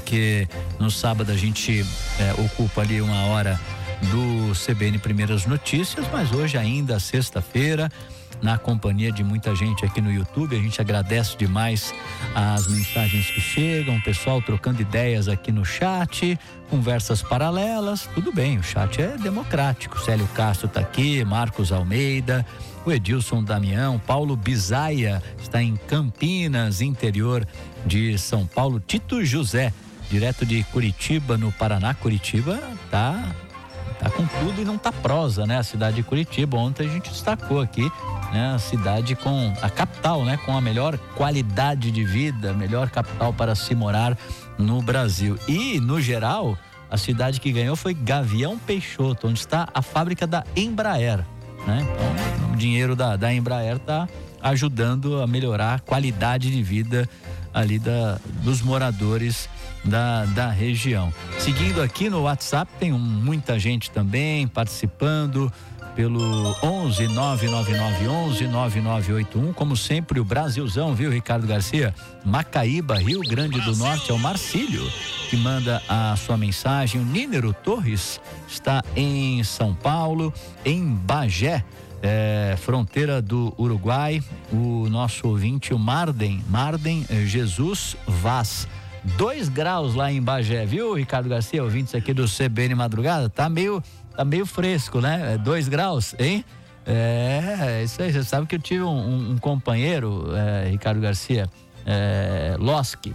porque no sábado a gente ocupa ali uma hora do CBN Primeiras Notícias, mas hoje ainda sexta-feira, na companhia de muita gente aqui no YouTube. A gente agradece demais as mensagens que chegam, o pessoal trocando ideias aqui no chat, conversas paralelas, tudo bem, o chat é democrático. Célio Castro tá aqui, Marcos Almeida, o Edilson Damião, Paulo Bisaia está em Campinas, interior de São Paulo. Tito José, direto de Curitiba, no Paraná. Curitiba tá com tudo e não tá prosa, né? A cidade de Curitiba, ontem a gente destacou aqui, né? A cidade com a capital, né? Com a melhor qualidade de vida, melhor capital para se morar no Brasil. E, no geral, a cidade que ganhou foi Gavião Peixoto, onde está a fábrica da Embraer, né? Então, o dinheiro da Embraer tá ajudando a melhorar a qualidade de vida ali dos moradores da região. Seguindo aqui no WhatsApp, tem muita gente também participando pelo 11 99911 9981. Como sempre, o Brasilzão, viu, Ricardo Garcia? Macaíba, Rio Grande do Norte, é o Marcílio que manda a sua mensagem. O Nínero Torres está em São Paulo, em Bagé, fronteira do Uruguai. O nosso ouvinte, o Marden Jesus Vaz. 2 graus lá em Bagé, viu, Ricardo Garcia? Ouvintes aqui do CBN Madrugada, tá meio fresco, né? 2 graus, hein? Isso aí, você sabe que eu tive um companheiro, Ricardo Garcia, Losky,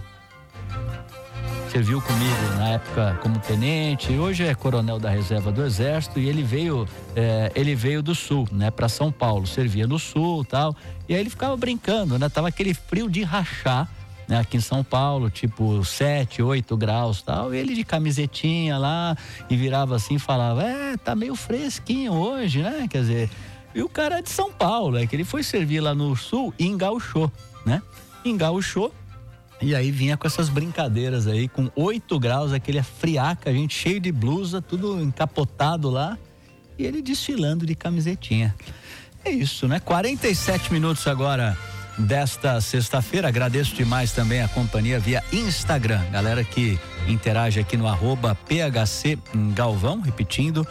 serviu comigo na época como tenente, hoje é coronel da reserva do Exército, e ele veio do Sul, né, para São Paulo, servia no Sul e tal, e aí ele ficava brincando, né? Tava aquele frio de rachar, né, aqui em São Paulo, tipo 7, 8 graus e tal, e ele de camisetinha lá, e virava assim e falava, tá meio fresquinho hoje, né? Quer dizer, e o cara é de São Paulo, que ele foi servir lá no Sul e engauchou, né? Engauchou, e aí vinha com essas brincadeiras aí, com 8 graus, aquele friaca, a gente cheio de blusa, tudo encapotado lá, e ele desfilando de camisetinha. É isso, né? 47 minutos agora desta sexta-feira. Agradeço demais também a companhia via Instagram, galera que interage aqui no @PHC Galvão, repetindo,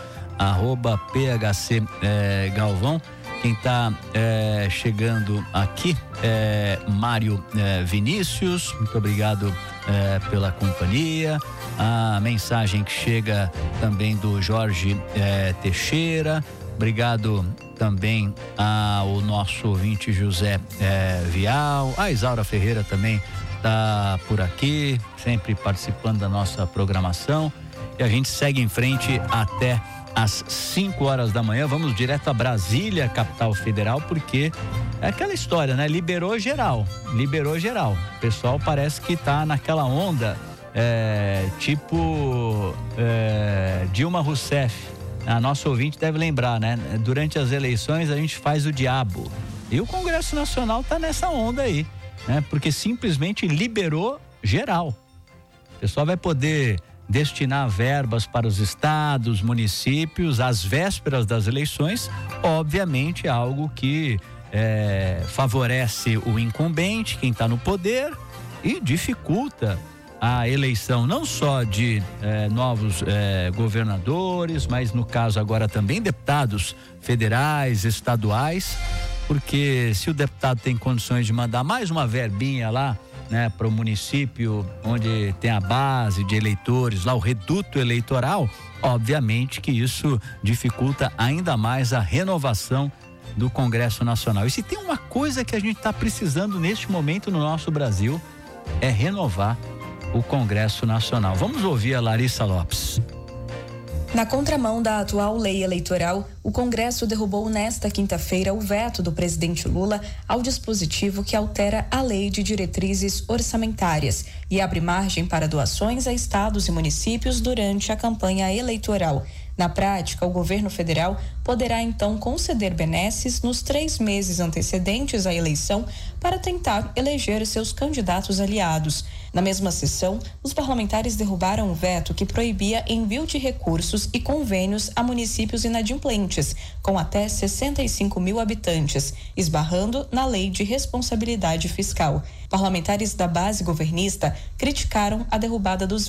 @PHC Galvão. Quem tá chegando aqui é Mário Vinícius, muito obrigado pela companhia. A mensagem que chega também do Jorge Teixeira, obrigado também ao nosso ouvinte José Vial. A Isaura Ferreira também tá por aqui, sempre participando da nossa programação. E a gente segue em frente até às 5 horas da manhã. Vamos direto a Brasília, capital federal, porque é aquela história, né? Liberou geral. O pessoal parece que tá naquela onda, tipo Dilma Rousseff. A nossa ouvinte deve lembrar, né? Durante as eleições a gente faz o diabo. E o Congresso Nacional tá nessa onda aí, né? Porque simplesmente liberou geral. O pessoal vai poder destinar verbas para os estados, municípios, às vésperas das eleições. Obviamente, algo que favorece o incumbente, quem está no poder, e dificulta a eleição não só de novos governadores, mas no caso agora também deputados federais, estaduais, porque se o deputado tem condições de mandar mais uma verbinha lá, né, para o município onde tem a base de eleitores, lá o reduto eleitoral, obviamente que isso dificulta ainda mais a renovação do Congresso Nacional. E se tem uma coisa que a gente está precisando neste momento no nosso Brasil, é renovar o Congresso Nacional. Vamos ouvir a Larissa Lopes. Na contramão da atual lei eleitoral, o Congresso derrubou nesta quinta-feira o veto do presidente Lula ao dispositivo que altera a lei de diretrizes orçamentárias e abre margem para doações a estados e municípios durante a campanha eleitoral. Na prática, o governo federal poderá então conceder benesses nos 3 meses antecedentes à eleição para tentar eleger seus candidatos aliados. Na mesma sessão, os parlamentares derrubaram o veto que proibia envio de recursos e convênios a municípios inadimplentes, com até 65 mil habitantes, esbarrando na lei de responsabilidade fiscal. Parlamentares da base governista criticaram a derrubada dos